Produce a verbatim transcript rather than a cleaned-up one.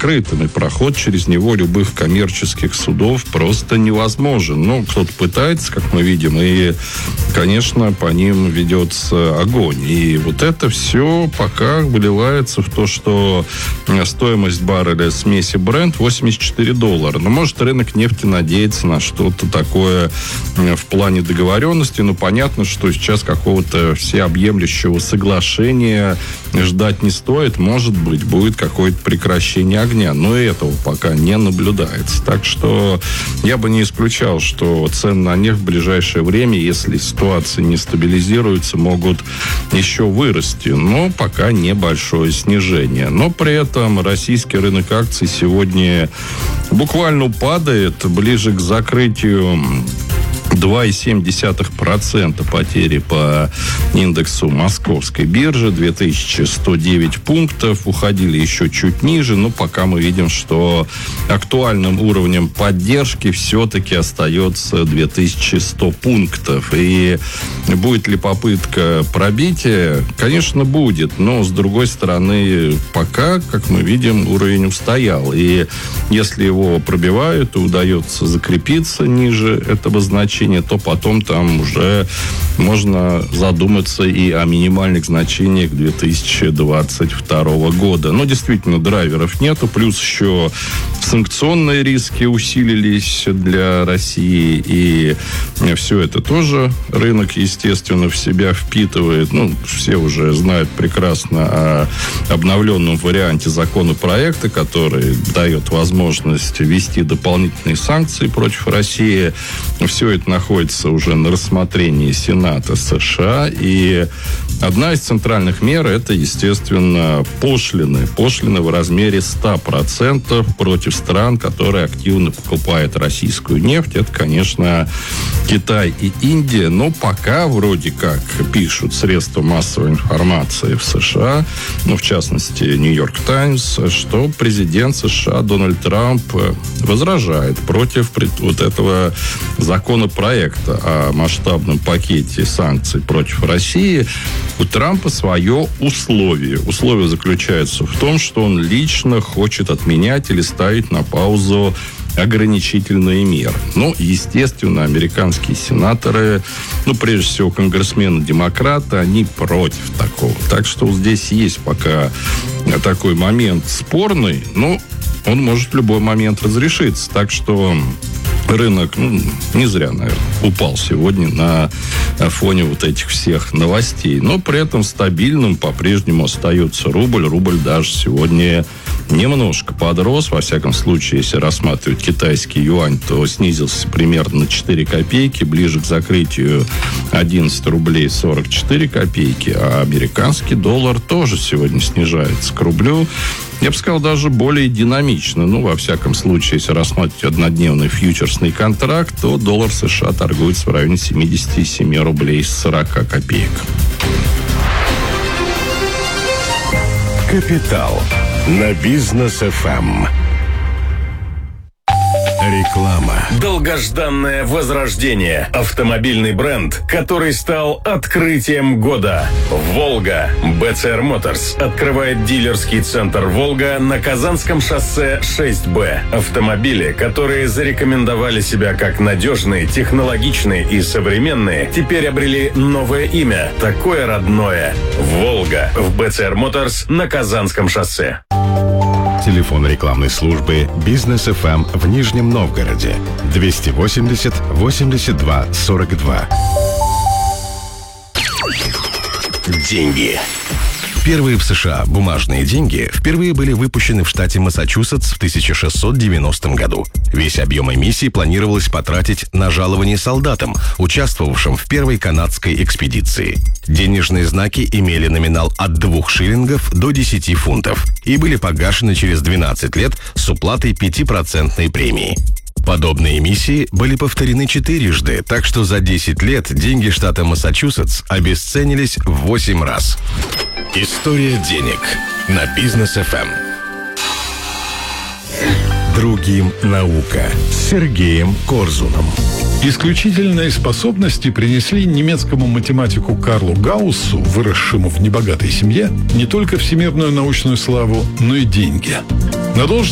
закрытым, и проход через него любых коммерческих судов просто невозможен. Ну, кто-то пытается, как мы видим, и, конечно, по ним ведется огонь. И вот это все пока выливается в то, что стоимость барреля смеси Brent восемьдесят четыре доллара. Но может рынок нефти надеется на что-то такое в плане договоренности. Но понятно, что сейчас какого-то всеобъемлющего соглашения ждать не стоит. Может быть, будет какое-то прекращение огня. Но и этого пока не наблюдается. Так что я бы не исключал, что цены на нефть в ближайшее время, если ситуация не стабилизируется, могут еще вырасти. Но пока небольшое снижение. Но при этом российский рынок акций сегодня буквально падает. Ближе к закрытию два целых семь десятых процента потери по индексу московской биржи, две тысячи сто девять пунктов, уходили еще чуть ниже, но пока мы видим, что актуальным уровнем поддержки все-таки остается две тысячи сто пунктов. И будет ли попытка пробития? Конечно, будет, но с другой стороны, пока, как мы видим, уровень устоял. И если его пробивают и удается закрепиться ниже этого значения, то потом там уже можно задуматься и о минимальных значениях две тысячи двадцать второго года. Но действительно драйверов нету, плюс еще санкционные риски усилились для России, и все это тоже рынок, естественно, в себя впитывает. Ну, все уже знают прекрасно о обновленном варианте законопроекта, который дает возможность ввести дополнительные санкции против России. Все это находится уже на рассмотрении Сената США, и одна из центральных мер — это, естественно, пошлины. Пошлины в размере сто процентов против стран, которые активно покупают российскую нефть. Это, конечно, Китай и Индия, но пока вроде как пишут средства массовой информации в США, ну, в частности, Нью-Йорк Таймс, что президент США Дональд Трамп возражает против вот этого законопроекта о масштабном пакете санкций против России. У Трампа свое условие. Условие заключается в том, что он лично хочет отменять или ставить на паузу ограничительные меры. Ну, естественно, американские сенаторы, ну, прежде всего, конгрессмены-демократы, они против такого. Так что здесь есть пока такой момент спорный, но он может в любой момент разрешиться. Так что рынок, ну, не зря, наверное, упал сегодня на фоне вот этих всех новостей. Но при этом стабильным по-прежнему остается рубль. Рубль даже сегодня немножко подрос. Во всяком случае, если рассматривать китайский юань, то снизился примерно на четыре копейки. Ближе к закрытию одиннадцать рублей сорок четыре копейки. А американский доллар тоже сегодня снижается к рублю. Я бы сказал, даже более динамично. Ну, во всяком случае, если рассматривать однодневный фьючерсный контракт, то доллар США торгуется в районе семьдесят семь рублей сорок копеек. Капитал на Бизнес эф эм. Реклама. Долгожданное возрождение. Автомобильный бренд, который стал открытием года. «Волга». бэ цэ эр Motors открывает дилерский центр «Волга» на Казанском шоссе шесть бэ. Автомобили, которые зарекомендовали себя как надежные, технологичные и современные, теперь обрели новое имя, такое родное. «Волга» в бэ цэ эр Motors на Казанском шоссе. Телефон рекламной службы «Бизнес эф эм» в Нижнем Новгороде двести восемьдесят восемьдесят два сорок два. Деньги. Первые в США бумажные деньги впервые были выпущены в штате Массачусетс в тысяча шестьсот девяностом году. Весь объем эмиссии планировалось потратить на жалование солдатам, участвовавшим в первой канадской экспедиции. Денежные знаки имели номинал от двух шиллингов до десяти фунтов и были погашены через двенадцать лет с уплатой пятипроцентной премии. Подобные эмиссии были повторены четырежды, так что за десять лет деньги штата Массачусетс обесценились в восемь раз. История денег на Бизнес эф эм. Другим наука с Сергеем Корзуном. Исключительные способности принесли немецкому математику Карлу Гауссу, выросшему в небогатой семье, не только всемирную научную славу, но и деньги. На должность